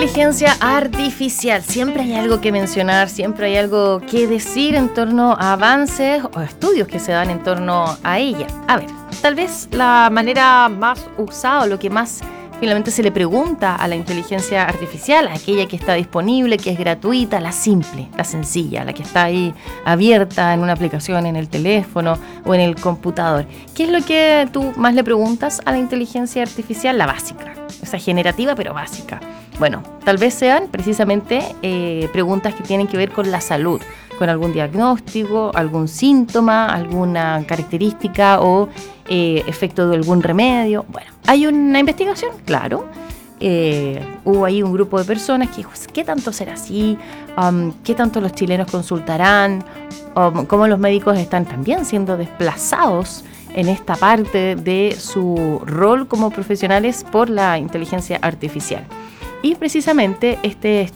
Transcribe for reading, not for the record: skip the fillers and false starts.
Inteligencia artificial. Siempre hay algo que mencionar, siempre hay algo que decir en torno a avances o estudios que se dan en torno a ella. A ver, tal vez la manera más usada o lo que más finalmente se le pregunta a la inteligencia artificial, aquella que está disponible, que es gratuita, la simple, la sencilla, la que está ahí abierta en una aplicación, en el teléfono o en el computador. ¿Qué es lo que tú más le preguntas a la inteligencia artificial? La básica, o sea, generativa pero básica. Bueno, tal vez sean precisamente preguntas que tienen que ver con la salud, con algún diagnóstico, algún síntoma, alguna característica o efecto de algún remedio. Bueno, hay una investigación, claro. Hubo ahí un grupo de personas que dijo, ¿qué tanto será así? ¿Qué tanto los chilenos consultarán? ¿Cómo los médicos están también siendo desplazados en esta parte de su rol como profesionales por la inteligencia artificial? Y precisamente este